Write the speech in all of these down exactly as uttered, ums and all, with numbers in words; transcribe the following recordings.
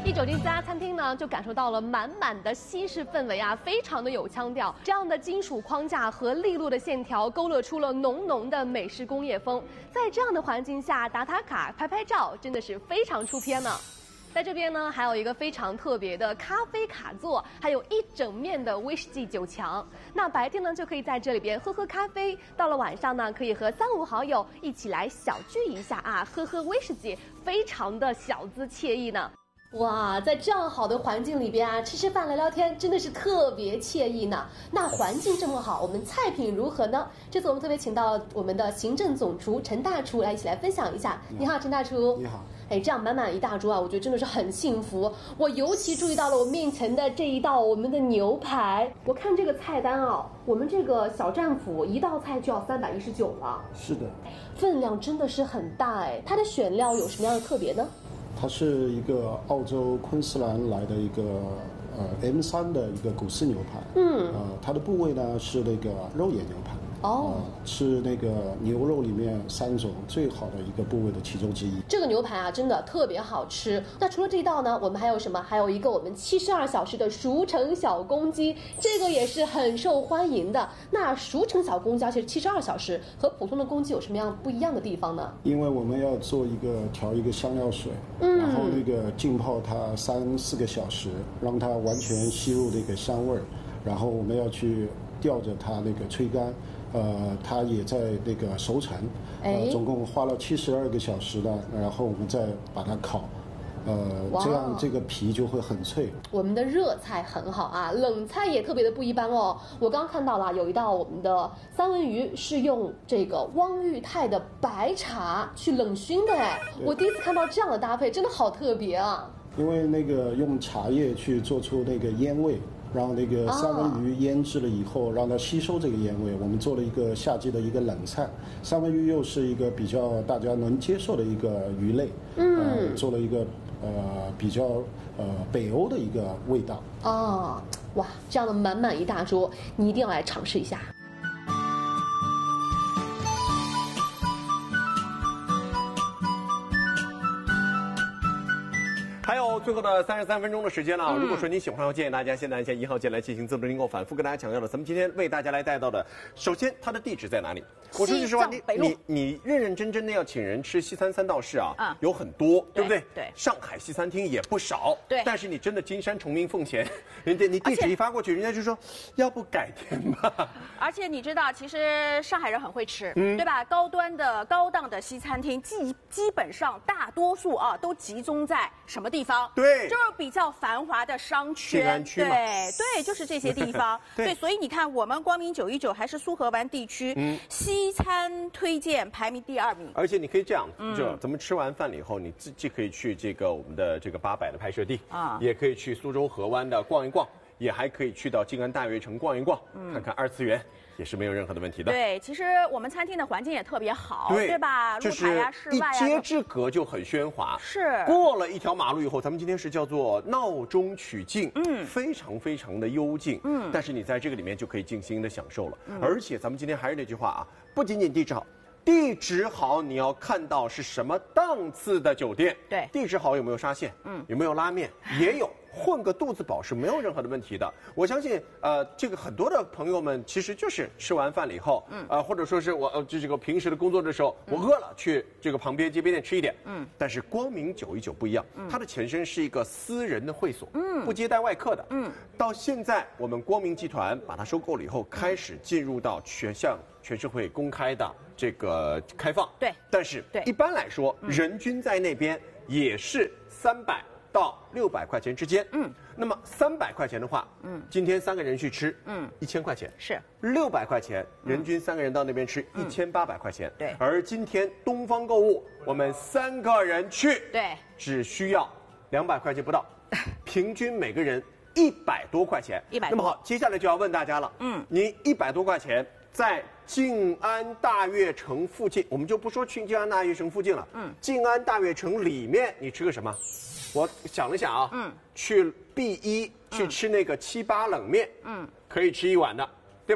一走进这家餐厅呢，就感受到了满满的西式氛围啊，非常的有腔调。这样的金属框架和利落的线条，勾勒出了浓浓的美式工业风。在这样的环境下打打卡、拍拍照，真的是非常出片呢。在这边呢，还有一个非常特别的咖啡卡座，还有一整面的威士忌酒墙。那白天呢，就可以在这里边喝喝咖啡；到了晚上呢，可以和三五好友一起来小聚一下啊，喝喝威士忌，非常的小资惬意呢。哇，在这样好的环境里边啊，吃吃饭聊聊天，真的是特别惬意呢。那环境这么好，我们菜品如何呢？这次我们特别请到我们的行政总厨陈大厨来一起来分享一下。你好，陈大厨。 你好。 哎，这样满满一大桌啊，我觉得真的是很幸福。我尤其注意到了我面前的这一道我们的牛排。我看这个菜单啊，我们这个小战斧一道菜就要三百一十九了。 是的， 分量真的是很大哎。它的选料有什么样的特别呢？ 它是一个澳洲昆士兰来的一个呃 M 三的一个古式牛排。嗯，呃，它的部位呢是那个肉眼牛排。哦、呃，是那个牛肉里面三种最好的一个部位的其中之一。 这个牛排啊，真的特别好吃。那除了这一道呢，我们还有什么？还有一个我们七十二小时的熟成小公鸡，这个也是很受欢迎的。那熟成小公鸡，而且七十二小时，和普通的公鸡有什么样不一样的地方呢？ 因为我们要做一个调一个香料水，嗯，然后那个浸泡它三四个小时，让它完全吸入那个香味儿，然后我们要去吊着它那个吹干。呃，它也在那个熟成，呃，总共花了七十二个小时的，然后我们再把它烤，呃，这样这个皮就会很脆。 我们的热菜很好啊，冷菜也特别的不一般哦。我刚看到了有一道我们的三文鱼是用这个汪裕泰的白茶去冷熏的哎，我第一次看到这样的搭配，真的好特别啊。 因为那个用茶叶去做出那个烟味。让那个三文鱼腌制了以后，让它吸收这个烟味。我们做了一个夏季的一个冷菜，三文鱼又是一个比较大家能接受的一个鱼类，嗯，呃、做了一个呃比较呃北欧的一个味道。 哦，哇，这样的满满一大桌，你一定要来尝试一下。 还有最后的三十三分钟的时间了、嗯、如果说你喜欢的话，建议大家现在按下一号键来进行自动订购。反复跟大家强调了，咱们今天为大家来带到的，首先它的地址在哪里？我说句实话，你你你认认真真的要请人吃西餐三道式啊，嗯、有很多，对不对？ 对， 上海西餐厅也不少， 对。 但是你真的金山崇明奉贤，人家你地址一发过去，人家就说要不改天吧。 而且你知道，其实上海人很会吃，嗯、对吧？高端的、高档的西餐厅，基基本上大多数啊都集中在什么地方？地方对， 就是比较繁华的商圈， 静安区嘛， 对对，就是这些地方。对, 对，所以你看，我们光明九一九还是苏河湾地区、嗯、西餐推荐排名第二名。 而且你可以这样，嗯、就咱们吃完饭了以后，你自既可以去这个我们的这个八百的拍摄地啊，也可以去苏州河湾的逛一逛，也还可以去到静安大悦城逛一逛，嗯、看看二次元。也是没有任何的问题的。 对，其实我们餐厅的环境也特别好， 对, 对吧？露台呀、室外啊， 一街之隔就很喧哗。 是。 过了一条马路以后，咱们今天是叫做闹中取静，嗯，非常非常的幽静，嗯。但是你在这个里面就可以静心的享受了。嗯、而且咱们今天还是那句话啊，不仅仅地址好。地址好，你要看到是什么档次的酒店。 对， 地址好有没有沙县？嗯，有没有拉面？也有，混个肚子饱是没有任何的问题的。我相信，呃，这个很多的朋友们其实就是吃完饭了以后，嗯，呃，或者说是我呃，就这个平时的工作的时候，我饿了，去这个旁边街边店吃一点。嗯，但是光明九一九不一样，它的前身是一个私人的会所，嗯，不接待外客的。嗯，到现在我们光明集团把它收购了以后，开始进入到全向全社会公开的。这个开放对， 但是对一般来说，嗯、人均在那边也是三百到六百块钱之间。嗯，那么三百块钱的话，嗯，今天三个人去吃，嗯，一千块钱是六百块钱，人均三个人到那边吃一千八百块钱。 对， 而今天东方购物，我们三个人去， 对， 只需要两百块钱不到，平均每个人一百多块钱。 一百。 那么好，接下来就要问大家了，嗯，您一百多块钱。在静安大悦城附近，我们就不说去静安大悦城附近了。嗯，静安大悦城里面你吃个什么？我想了想啊，嗯，去 B 一去吃那个七八冷面，嗯，可以吃一碗的，对吧？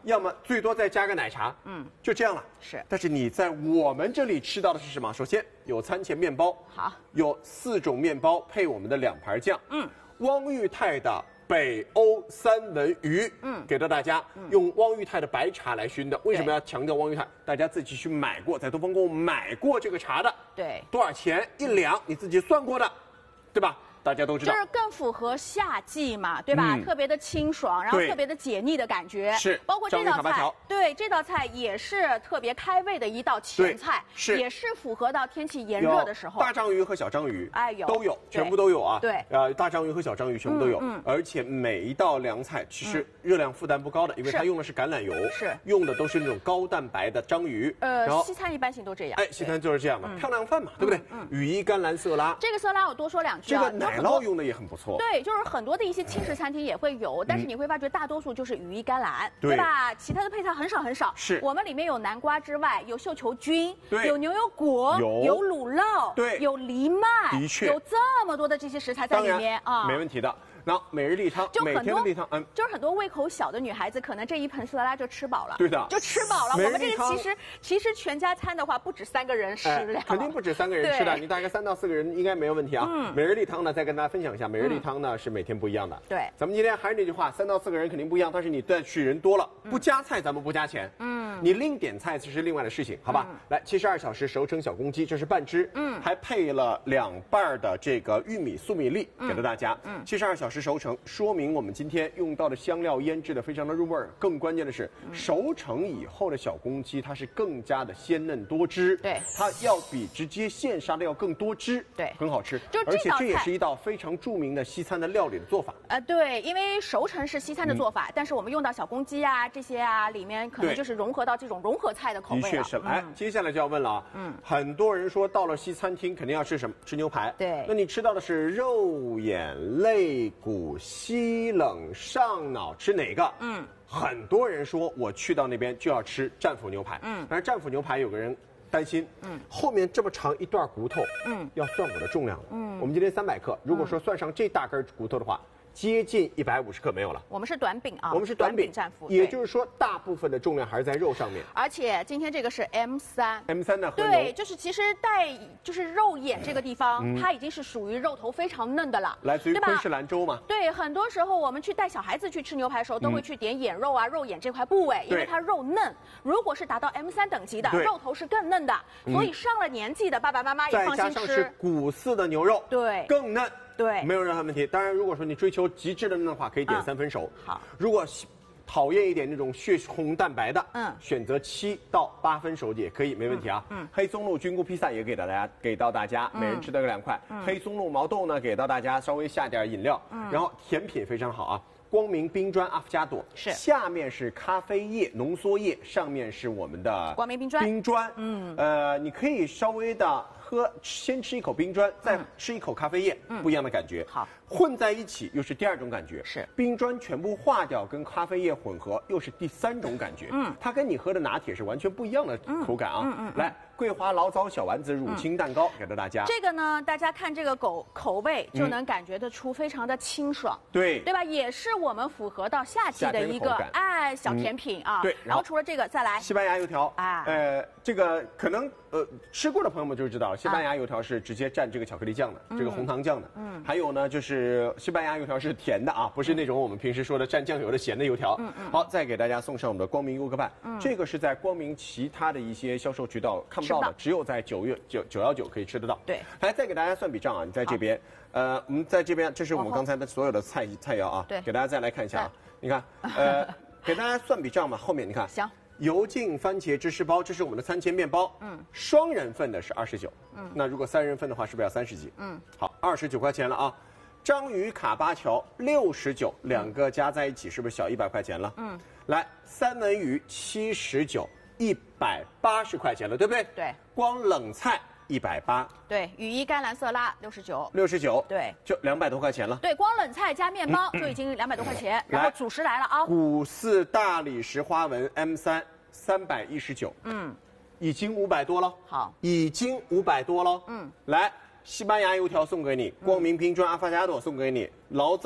要么最多再加个奶茶，嗯，就这样了。 是， 但是你在我们这里吃到的是什么？首先有餐前面包， 好， 有四种面包配我们的两盘酱， 嗯， 汪裕泰的北欧三文鱼，嗯，给到大家，嗯、用汪裕泰的白茶来熏的。为什么要强调汪裕泰？大家自己去买过，在东方宫买过这个茶的， 对， 多少钱一两，你自己算过的，对吧？大家都知道， 就是更符合夏季嘛，对吧？嗯、特别的清爽，然后特别的解腻的感觉。 是， 包括这道菜，对，这道菜也是特别开胃的一道前菜， 是， 也是符合到天气炎热的时候。 大章鱼和小章鱼， 哎，有都有，全部都有啊。 对， 呃，大章鱼和小章鱼全部都有， 嗯嗯、 而且每一道凉菜其实热量负担不高的，因为它用的是橄榄油， 是用的都是那种高蛋白的章鱼。 呃，西餐一般性都这样。 哎，西餐就是这样的，漂亮饭嘛，对不对？羽衣甘蓝色拉， 这个色拉我多说两句啊， 这个奶酪用的也很不错。 对，就是很多的一些轻食餐厅也会有，但是你会发觉大多数就是羽衣甘蓝， 对, 对吧？其他的配菜很少很少。 是， 我们里面有南瓜之外，有绣球菌， 对， 有牛油果， 有有乳酪， 对， 有藜麦， 的确有这么多的这些食材在里面啊， 没问题的。然后每日例汤， 就每天的例汤， 嗯，就是很多胃口小的女孩子，可能这一盆色拉就吃饱了， 对的， 就吃饱了。我们这个其实其实全家餐的话，不止三个人食量、 哎，肯定不止三个人吃的，你大概三到四个人应该没有问题啊。嗯，每日例汤呢，再跟大家分享一下，每日例汤呢、嗯、是每天不一样的。 对， 咱们今天还是那句话，三到四个人肯定不一样，但是你再去人多了，不加菜咱们不加钱。嗯，你另点菜这是另外的事情，好吧？嗯、来，七十二小时熟成小公鸡，这是半只，嗯，还配了两瓣的这个玉米粟米粒给到大家。嗯，七十二小时熟成说。说明我们今天用到的香料腌制的非常的入味儿，更关键的是，嗯、熟成以后的小公鸡它是更加的鲜嫩多汁， 对， 它要比直接现杀的要更多汁， 对， 很好吃。 就而且这也是一道非常著名的西餐的料理的做法。 呃，对，因为熟成是西餐的做法，嗯、但是我们用到小公鸡啊这些啊里面，可能就是融合到这种融合菜的口味了。 的确是，哎、嗯，接下来就要问了啊，嗯，很多人说到了西餐厅肯定要吃什么？吃牛排， 对， 那你吃到的是肉眼肋骨西。西冷上脑吃哪个？嗯，很多人说我去到那边就要吃战斧牛排。嗯，但是战斧牛排有个人担心，嗯，后面这么长一段骨头，嗯，要算我的重量了。嗯，我们今天三百克，如果说算上这大根骨头的话。接近一百五十克没有了。 我们是短饼啊， 我们是短饼战斧， 也就是说大部分的重量还是在肉上面。 而且今天这个是 M 三 ，M 三呢？ 对，就是其实带就是肉眼这个地方，嗯、它已经是属于肉头非常嫩的了， 来自于昆士兰州嘛。 对，很多时候我们去带小孩子去吃牛排的时候，都会去点眼肉啊、嗯、肉眼这块部位，因为它肉嫩。如果是达到 M 三等级的，肉头是更嫩的，所以上了年纪的爸爸妈妈也放心吃。 再加上是骨饲的牛肉， 对， 更嫩。 对， 没有任何问题。当然，如果说你追求极致的嫩的话，可以点三分熟。 嗯、好， 如果讨厌一点那种血红蛋白的，嗯，选择七到八分熟也可以，没问题啊。嗯，嗯黑松露菌菇披萨也给到大家，给到大家，嗯、每人吃得个两块。嗯、黑松露毛豆呢，给到大家稍微下点饮料。嗯，然后甜品非常好啊。光明冰砖阿芙加朵是， 下面是咖啡液浓缩液，上面是我们的光明冰砖。 冰砖，嗯，呃，你可以稍微的喝，先吃一口冰砖，再吃一口咖啡液，嗯、不一样的感觉。 好， 混在一起又是第二种感觉。 是， 冰砖全部化掉，跟咖啡液混合又是第三种感觉。嗯，它跟你喝的拿铁是完全不一样的口感啊。嗯嗯，来。桂花醪糟小丸子乳清蛋糕、嗯、给到大家。 这个呢，大家看这个口口味就能感觉得出非常的清爽， 嗯、对对吧？也是我们符合到夏季的一个哎小甜品啊。 嗯、对， 然后除了这个再来西班牙油条啊，呃，这个可能呃吃过的朋友们就知道了，西班牙油条是直接蘸这个巧克力酱的，啊、这个红糖酱的。嗯，还有呢，就是西班牙油条是甜的啊，不是那种我们平时说的蘸酱油的咸的油条。嗯嗯。好，再给大家送上我们的光明优格拌，嗯、这个是在光明其他的一些销售渠道看不到的，只有在九月九九幺九可以吃得到。 对， 来再给大家算笔账啊！你在这边，呃，我们在这边，这是我们刚才的所有的菜菜肴啊。 对， 给大家再来看一下啊，你看，呃，给大家算笔账嘛。后面你看， 行， 油浸番茄芝士包，这是我们的餐前面包。嗯，双人份的是二十九。嗯，那如果三人份的话，是不是要三十几？嗯，好，二十九块钱了啊。章鱼卡巴乔六十九，两个加在一起是不是小一百块钱了？嗯，来三文鱼七十九。一百八十块钱了，对不对？ 对， 光冷菜一百八。 对，羽衣甘蓝色拉六十九。 六十九。 对， 就两百多块钱了。 对，光冷菜加面包就已经两百多块钱。嗯、然后主食来了啊， 古寺大理石花纹 M 三三百一十九。嗯，已经五百多了。 好， 已经五百多了。嗯，来，西班牙油条送给你，光明冰砖阿芙加朵送给你，醪糟。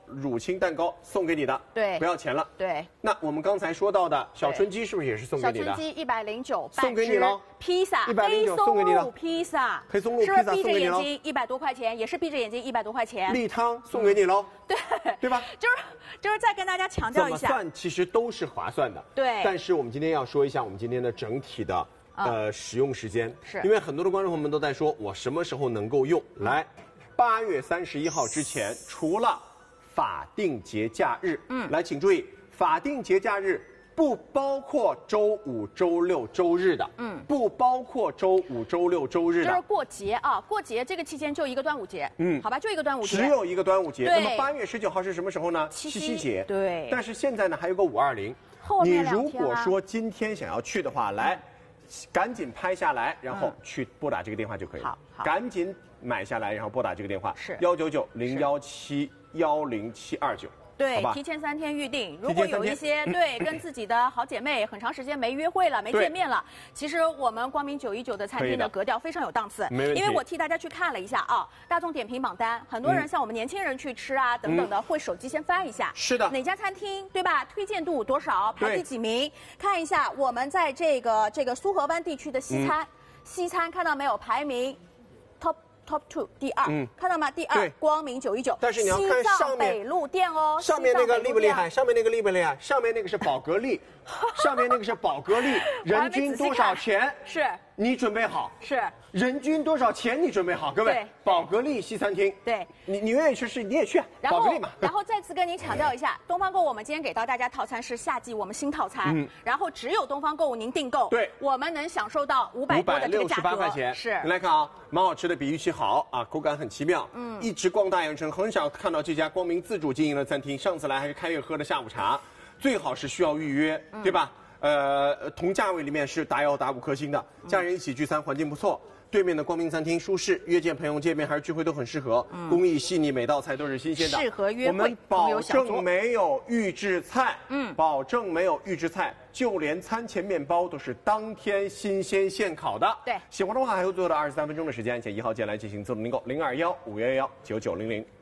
乳清蛋糕送给你的， 对， 不要钱了。 对。 那我们刚才说到的小春鸡是不是也是送给你的？ 小春鸡一百零九， 送给你喽。 披萨， 一百零九送给你了。 披萨， 黑松露披萨送给你喽。 是不是闭着眼睛一百多块钱，也是闭着眼睛一百多块钱。 例汤送给你喽。 对， 对吧？ 就是就是再跟大家强调一下， 怎么算其实都是划算的。 对。 但是我们今天要说一下我们今天的整体的。呃，使用时间是因为很多的观众朋友们都在说，我什么时候能够用？来，八月三十一号之前，除了法定节假日，嗯，来，请注意，法定节假日不包括周五、周六、周日的，嗯，不包括周五、周六、周日的， 就是过节啊，过节这个期间就一个端午节，嗯，好吧，就一个端午节， 只有一个端午节。那么八月十九号是什么时候呢？ 七夕节， 对。 但是现在呢，还有个五二零，你如果说今天想要去的话，来。赶紧拍下来，然后去拨打这个电话就可以了。 好，好， 赶紧买下来，然后拨打这个电话是幺九九零幺七幺零七二九。 对，提前三天预定。如果有一些对跟自己的好姐妹很长时间没约会了、没见面了，其实我们光明九一九的餐厅的格调非常有档次。 没问题。 因为我替大家去看了一下啊，大众点评榜单，很多人像我们年轻人去吃啊等等的，会手机先翻一下。 是的。 哪家餐厅对吧？推荐度多少？排第几名？看一下我们在这个这个苏河湾地区的西餐，西餐看到没有？排名 top。Top two 第二，嗯，看到吗？第二，光明九一九。 但是你要看上面北路店哦， 上面那个厉不厉害？上面那个厉不厉害？上面那个是宝格丽，上面那个是宝格丽，人均多少钱？ 是， 你准备好？ 是， 人均多少钱？你准备好？各位，宝格丽西餐厅， 对， 你你愿意去吃你也去，宝格丽嘛。 然后再次跟您强调一下，东方购物我们今天给到大家套餐是夏季我们新套餐，嗯，然后只有东方购物您订购， 对， 我们能享受到五百多的这个价格， 五百六十八块钱。 是， 你来看啊，蛮好吃的，比预期好啊，口感很奇妙。嗯，一直逛大盐城，很少看到这家光明自主经营的餐厅。上次来还是开业喝的下午茶，最好是需要预约，嗯、对吧？呃，同价位里面是打幺打五颗星的，家人一起聚餐，环境不错。对面的光明餐厅舒适，约见朋友见面还是聚会都很适合，嗯、工艺细腻，每道菜都是新鲜的， 适合约会。 我们保证没有预制菜，嗯，保证没有预制菜，就连餐前面包都是当天新鲜现烤的。 对， 喜欢的话还有最后的二十三分钟的时间，请一号键来进行自动订购，零二幺五幺幺九九零零。